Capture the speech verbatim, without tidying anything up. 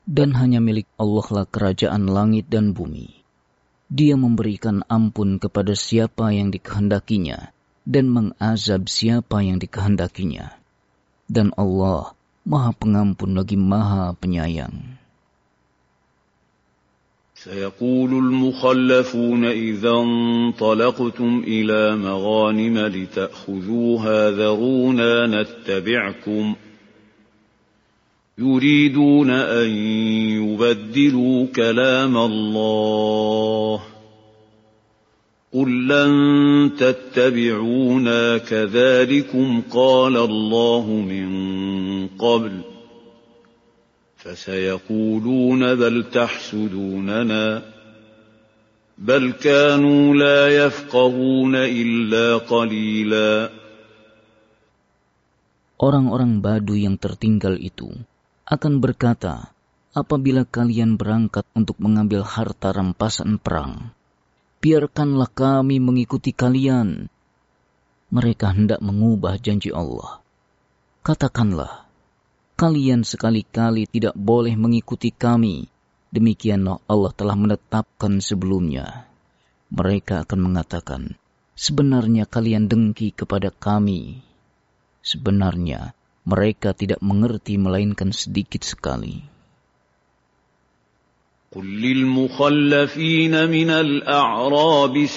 Dan hanya milik Allah lah kerajaan langit dan bumi. Dia memberikan ampun kepada siapa yang dikehendakinya dan mengazab siapa yang dikehendakinya. Dan Allah Maha Pengampun lagi Maha Penyayang. سيقول المخلفون إذا انطلقتم إلى مغانم لتأخذوها ذرونا نتبعكم يريدون أن يبدلوا كلام الله قل لن تتبعونا كذلكم قال الله من قبل فسيقولون بل تحسدوننا بل كانوا لا يفقهون إلا قليلا. Orang-orang Badu yang tertinggal itu akan berkata, apabila kalian berangkat untuk mengambil harta rampasan perang, biarkanlah kami mengikuti kalian. Mereka hendak mengubah janji Allah. Katakanlah, kalian sekali-kali tidak boleh mengikuti kami. Demikianlah Allah telah menetapkan sebelumnya. Mereka akan mengatakan, sebenarnya kalian dengki kepada kami. Sebenarnya mereka tidak mengerti melainkan sedikit sekali. قل للمخلفين من الأعراب